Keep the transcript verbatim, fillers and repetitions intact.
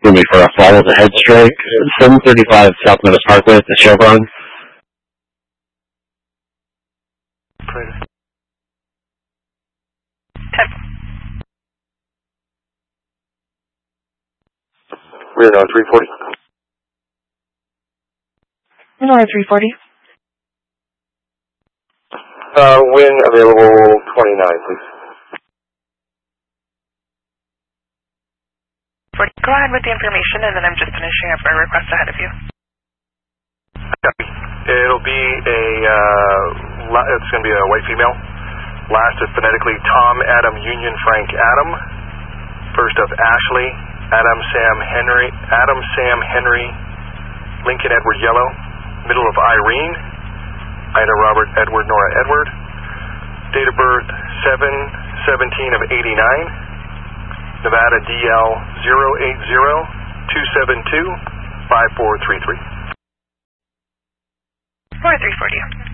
Going to be for a follow the head strike. seven thirty-five South Meadows Parkway at the Chevron. ten. We're on three forty. We're on three forty. Uh, win available twenty-nine, please. Go ahead with the information, and then I'm just finishing up our request ahead of you. It'll be a, uh, it's going to be a white female. Last is phonetically Tom, Adam, Union, Frank, Adam. First of Ashley, Adam, Sam, Henry, Adam, Sam, Henry, Lincoln, Edward, Yellow. Middle of Irene, Ida, Robert, Edward, Nora, Edward. Date of birth seven seventeen of eighty-nine. Nevada D L zero eight zero two seven two five four three three. four three forty.